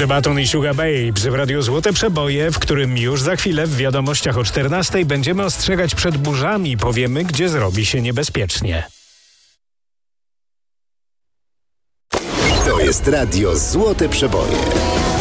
The Baton i Sugar Babes w Radiu Złote Przeboje, w którym już za chwilę w wiadomościach o 14 będziemy ostrzegać przed burzami, powiemy, gdzie zrobi się niebezpiecznie. To jest Radio Złote Przeboje.